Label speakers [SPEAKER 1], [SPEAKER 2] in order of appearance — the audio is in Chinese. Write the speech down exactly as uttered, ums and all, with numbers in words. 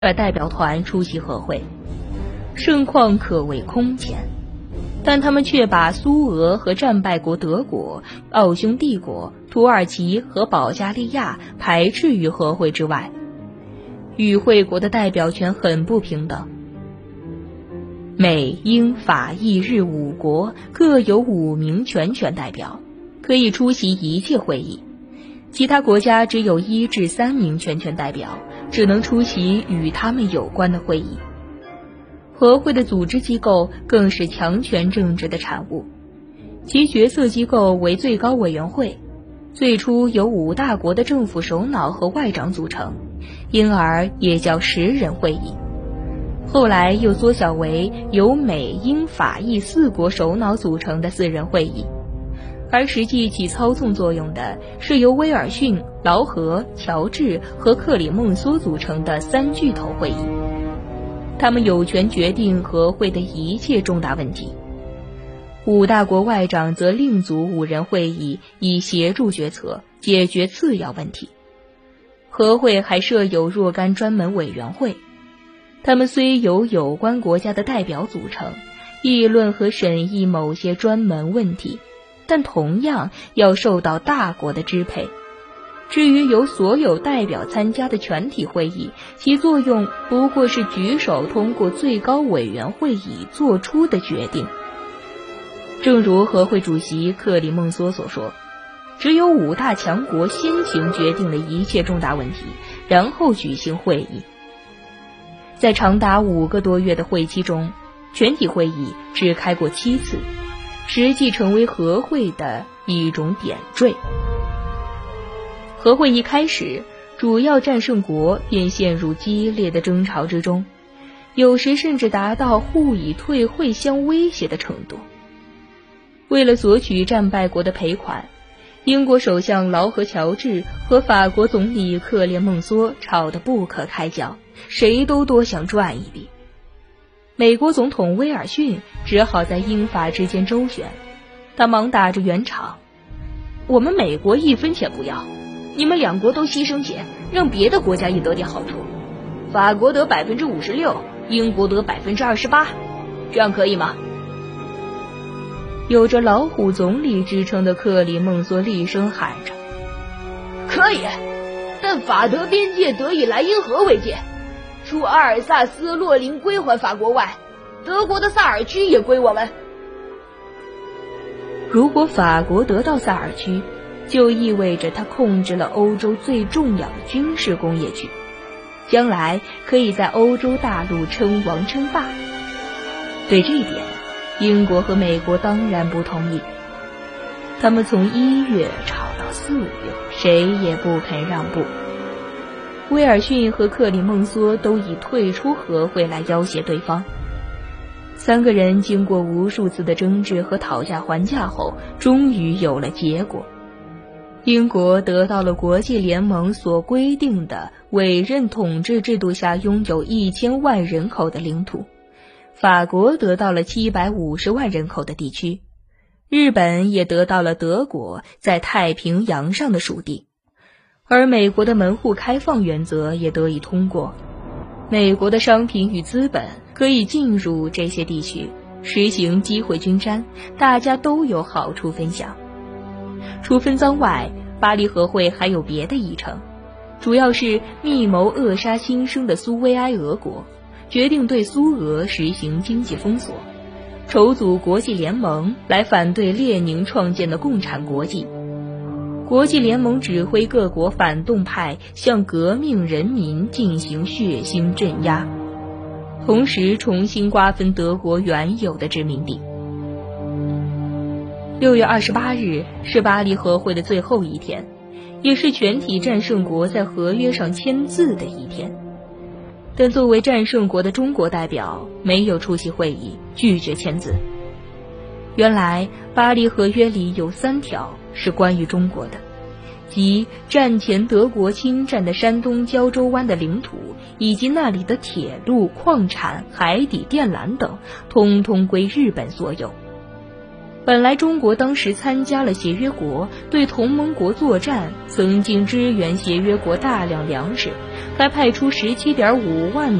[SPEAKER 1] 而代表团出席和会，盛况可谓空前，但他们却把苏俄和战败国德国、奥匈帝国、土耳其和保加利亚排斥于和会之外。与会国的代表权很不平等，美、英、法、意、日五国各有五名全权代表，可以出席一切会议，其他国家只有一至三名全权代表，只能出席与他们有关的会议。和会的组织机构更是强权政治的产物，其决策机构为最高委员会，最初由五大国的政府首脑和外长组成，因而也叫十人会议。后来又缩小为由美、英、法、意四国首脑组成的四人会议，而实际起操纵作用的是由威尔逊、劳合、乔治和克里孟梭组成的三巨头会议。他们有权决定和会的一切重大问题。五大国外长则另组五人会议，以协助决策，解决次要问题。和会还设有若干专门委员会，他们虽由有关国家的代表组成，议论和审议某些专门问题，但同样要受到大国的支配。至于由所有代表参加的全体会议，其作用不过是举手通过最高委员会议做出的决定。正如和会主席克里孟梭所说，只有五大强国先行决定了一切重大问题，然后举行会议。在长达五个多月的会期中，全体会议只开过七次，实际成为和会的一种点缀。和会一开始，主要战胜国便陷入激烈的争吵之中，有时甚至达到互以退会相威胁的程度。为了索取战败国的赔款，英国首相劳合乔治和法国总理克列孟梭吵得不可开交，谁都多想赚一笔。美国总统威尔逊只好在英法之间周旋，他忙打着圆场：我们美国一分钱不要，你们两国都牺牲些，让别的国家也得点好处。法国得百分之五十六，英国得百分之二十八，这样可以吗？有着老虎总理之称的克里孟梭厉声喊着：可以，但法德边界得以莱茵河为界，除阿尔萨斯、洛林归还法国外，德国的萨尔区也归我们。如果法国得到萨尔区，就意味着他控制了欧洲最重要的军事工业区，将来可以在欧洲大陆称王称霸。对这一点，英国和美国当然不同意，他们从一月吵到四月，谁也不肯让步。威尔逊和克里孟梭都以退出和会来要挟对方。三个人经过无数次的争执和讨价还价后，终于有了结果。英国得到了国际联盟所规定的委任统治制度下拥有一千万人口的领土，法国得到了七百五十万人口的地区，日本也得到了德国在太平洋上的属地，而美国的门户开放原则也得以通过，美国的商品与资本可以进入这些地区，实行机会均沾，大家都有好处分享。除分赃外，巴黎和会还有别的议程，主要是密谋扼杀新生的苏维埃俄国，决定对苏俄实行经济封锁，筹组国际联盟来反对列宁创建的共产国际。国际联盟指挥各国反动派向革命人民进行血腥镇压，同时重新瓜分德国原有的殖民地。六月二十八日是巴黎和会的最后一天，也是全体战胜国在合约上签字的一天。但作为战胜国的中国代表没有出席会议，拒绝签字。原来巴黎合约里有三条是关于中国的，即战前德国侵占的山东胶州湾的领土，以及那里的铁路、矿产、海底电缆等，通通归日本所有。 本来中国当时参加了协约国，对同盟国作战，曾经支援协约国大量粮食，该派出 十七点五万